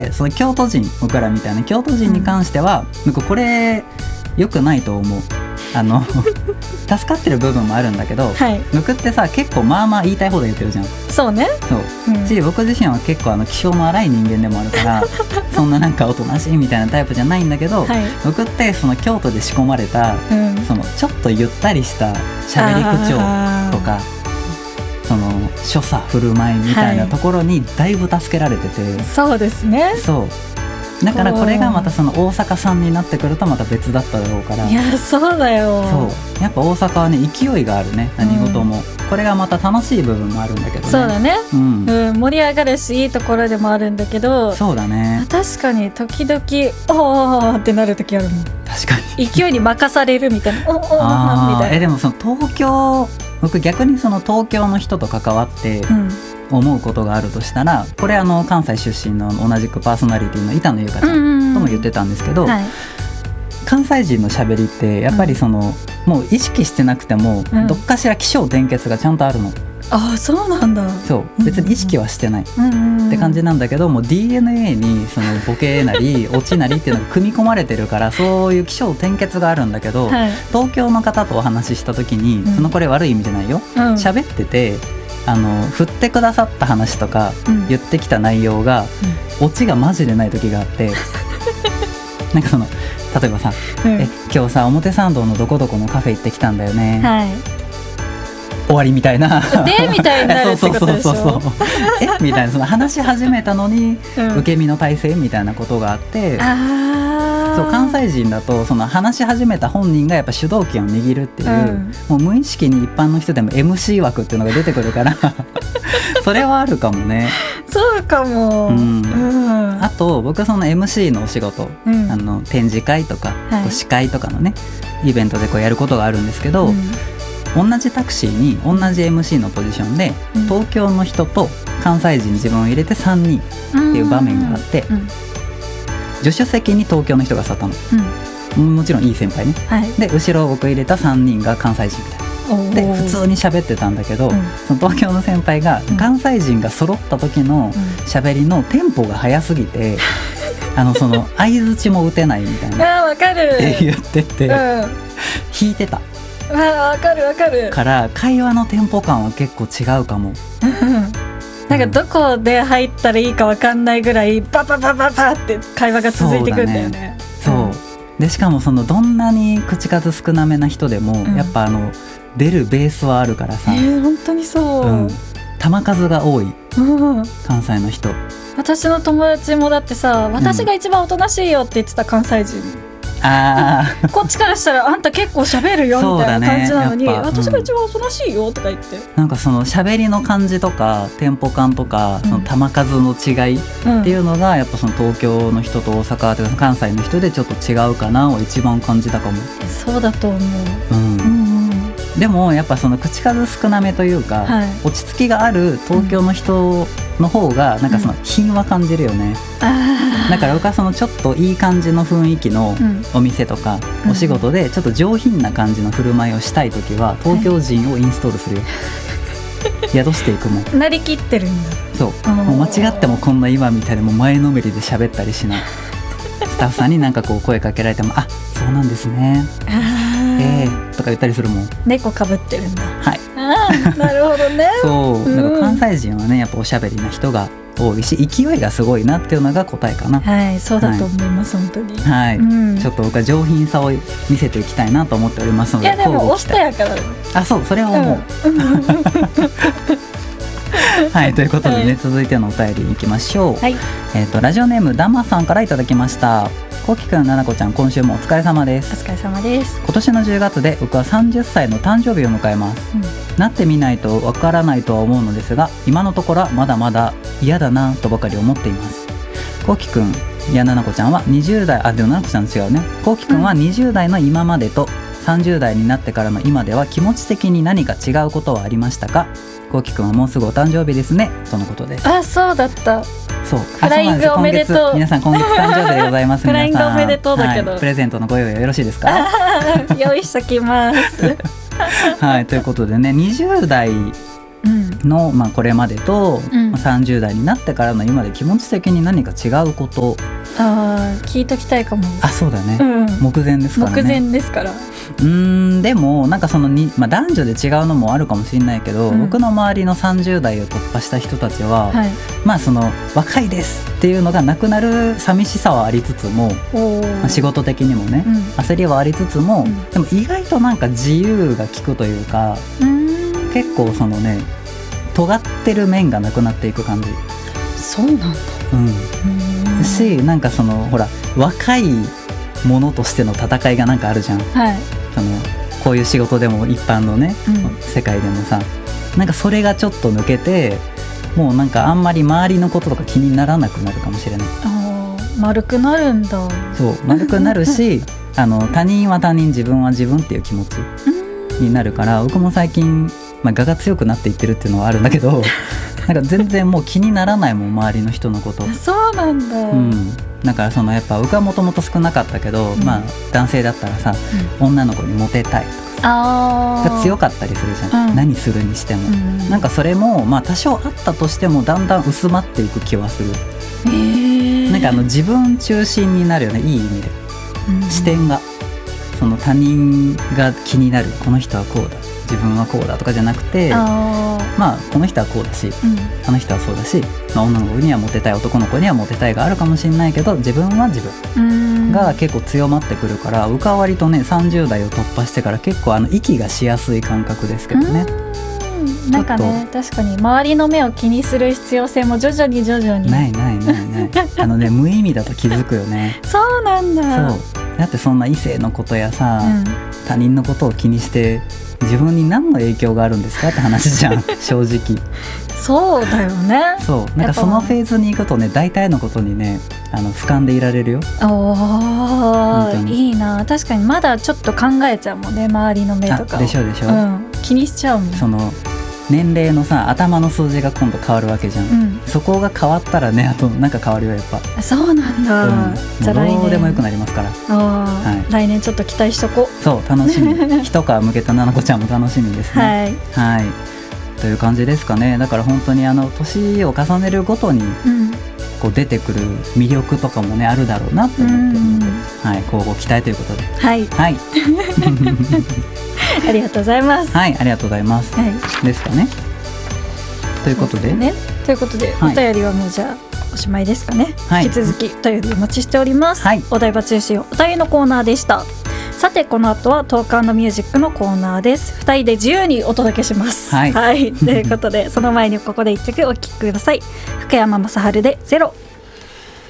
その京都人、僕らみたいな京都人に関しては、僕これ良くないと思う。助かってる部分もあるんだけど、僕ってさ結構まあまあ言いたい放題言ってるじゃん。 そうね。 し僕自身は結構気性の荒い人間でもあるからそんななんかおとなしいみたいなタイプじゃないんだけど、僕ってその京都で仕込まれた、そのちょっとゆったりした喋り口調とかその所作振る舞いみたいなところにだいぶ助けられてて、 そうですね。 そうだからこれがまたその大阪さんになってくるとまた別だっただろうから。 いやそうだよ。 そうやっぱ大阪はね勢いがあるね、何事も、これがまた楽しい部分もあるんだけどね。 そうだね、盛り上がるしいいところでもあるんだけど。 そうだね。 確かに時々おーってなる時あるもん。 確かに勢いに任されるみたいなおーみたいな。 でもその東京、僕逆にその東京の人と関わって思うことがあるとしたら、これ関西出身の同じくパーソナリティの板野ゆかちゃんとも言ってたんですけど、関西人のしゃべりってやっぱりその、もう意識してなくても、どっかしら起承転結がちゃんとあるの。 ああそうなんだ。 そう別に意識はしてないって感じなんだけど、もう DNA にそのボケなりオチなりっていうのが組み込まれてるから、そういう起承転結があるんだけど、東京の方とお話しした時に、そのこれ悪い意味じゃないよ、喋ってて振ってくださった話とか、言ってきた内容が、オチがマジでない時があってなんかその例えばさ、今日さ表参道のどこどこのカフェ行ってきたんだよね、終わりみたいなでみたいになるってことでしょみたいな、その話し始めたのに、受け身の体制みたいなことがあって、そう関西人だとその話し始めた本人がやっぱ主導権を握るっていう、もう無意識に一般の人でも MC 枠っていうのが出てくるからそれはあるかもね。 そうかも、 あと僕はその MC のお仕事、展示会とか、司会とかのねイベントでこうやることがあるんですけど、同じタクシーに同じ MC のポジションで、東京の人と関西人自分を入れて3人っていう場面があって、助手席に東京の人が座ったの、もちろんいい先輩ね、で後ろを僕入れた3人が関西人みたいなで普通に喋ってたんだけど、その東京の先輩が、関西人が揃った時の喋りのテンポが速すぎて、その相槌も打てないみたいなわかるって言ってて、引いてた。 わかるわかる。 から会話のテンポ感は結構違うかも。 なんかどこで入ったらいいかわかんないぐらいバババババって会話が続いてくんだよね。 そうでしかもそのどんなに口数少なめな人でも、やっぱ出るベースはあるからさ、 本当にそう、 球数が多い、関西の人。 私の友達もだってさ、私が一番おとなしいよって言ってた関西人、こっちからしたらあんた結構喋るよみたいな感じなのに、私が一番おとなしいよとか言って、 なんかその喋りの感じとかテンポ感とか、その球数の違いっていうのが、やっぱその東京の人と大阪とか関西の人でちょっと違うかなを一番感じたかも。 そうだと思う。 でもやっぱその口数少なめというか、落ち着きがある東京の人の方がなんかその品は感じるよね。だから僕はそのちょっといい感じの雰囲気のお店とかお仕事でちょっと上品な感じの振る舞いをしたいときは、東京人をインストールするよ。宿していくもん。 なりきってるんだ。 そう、もう間違ってもこんな今みたいにもう前のめりで喋ったりしない。スタッフさんになんかこう声かけられても、あ、そうなんですね、とか言ったりするもん。 猫かぶってるんだ。 はい。 なるほどね。 そうだから関西人はねやっぱおしゃべりな人が多いし、勢いがすごいなっていうのが答えかな。 はい、そうだと思います、本当に。 はい、ちょっと僕は上品さを見せていきたいなと思っておりますので。 いやでもおしとやから。 そう、それは思う。はい、ということでね、続いてのお便りいきましょう。ラジオネームダマさんからいただきました。こうきくん、ななこちゃん、今週もお疲れ様です。 お疲れ様です。 今年の10月で僕は30歳の誕生日を迎えます、なってみないとわからないとは思うのですが、今のところはまだまだ嫌だなとばかり思っています。こうきくんやななこちゃんは20代、でもななこちゃん違うね。こうきくんは20代の今までと30代になってからの今では気持ち的に何か違うことはありましたか？こうきくんはもうすぐお誕生日ですね、とのことです。 そうだった。 そう、 フライングおめでとう。 皆さん今月誕生日でございます。 フライングおめでとうだけど、 プレゼントのご用意はよろしいですか？ 用意しときます。 はい、ということでね、20代の、これまでと、30代になってからの今で気持ち的に何か違うこと、 聞いときたいかも。 そうだね、目前ですからね。 目前ですから。 でもなんかその男女で違うのもあるかもしれないけど、僕の周りの30代を突破した人たちは、その若いですっていうのがなくなる寂しさはありつつも、仕事的にもね、焦りはありつつも、でも意外となんか自由が利くというか、結構そのね尖ってる面がなくなっていく感じ。 そうなんだ。 し、なんかそのほら若いものとしての戦いがなんかあるじゃん、そのこういう仕事でも一般のね、世界でもさ、なんかそれがちょっと抜けて、もうなんかあんまり周りのこととか気にならなくなるかもしれない。 丸くなるんだ。 そう丸くなるし他人は他人、自分は自分っていう気持ちになるから、僕も最近、我が強くなっていってるっていうのはあるんだけどなんか全然もう気にならないもん、周りの人のこと。 そうなんだ。 だからそのやっぱ僕はもともと少なかったけど、男性だったらさ、女の子にモテたいとかが強かったりするじゃん、何するにしても、なんかそれも多少あったとしてもだんだん薄まっていく気はする。なんか自分中心になるよね、いい意味で、視点がその他人が気になる、この人はこうだ、自分はこうだとかじゃなくて、この人はこうだし、あの人はそうだし、女の子にはモテたい、男の子にはモテたいがあるかもしれないけど、自分は自分が結構強まってくるから、僕は割とね30代を突破してから結構息がしやすい感覚ですけどね。 なんかね、確かに周りの目を気にする必要性も徐々にない無意味だと気づくよね。 そうなんだ。 そうだってそんな異性のことやさ、他人のことを気にして自分に何の影響があるんですかって話じゃん正直。 そうだよね。 そうなんかそのフェーズに行くとね、大体のことにね俯瞰でいられるよ。 いいな。確かにまだちょっと考えちゃうもんね、周りの目とか。 でしょ、 気にしちゃうもん。 その年齢のさ頭の数字が今度変わるわけじゃん、そこが変わったらね、あとなんか変わるよやっぱ。そうなんだ、 じゃあ来年どうでもよくなりますから。 来年ちょっと期待しとこう。 そう楽しみ一皮向けたななこちゃんも楽しみですね。はい、という感じですかね。だから本当に年を重ねるごとに、こう出てくる魅力とかもねあるだろうなって思ってるので、交互期待ということで。 ありがとうございます。 ありがとうございます。ですかね。ということで、 お便りはもうじゃあおしまいですかね。引き続きお便りお待ちしております。お台場中心お便りのコーナーでした。さてこの後はトーク&ミュージックのコーナーです。2人で自由にお届けします。ということでその前にここで1曲お聴きください。福山雅治でゼロ。